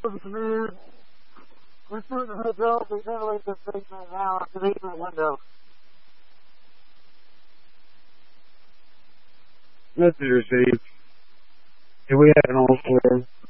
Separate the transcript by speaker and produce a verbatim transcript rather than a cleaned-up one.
Speaker 1: looking smooth. We're shooting the hood up. We ventilate this basement now to the basement window.
Speaker 2: Message received. Yeah, we have an all clear.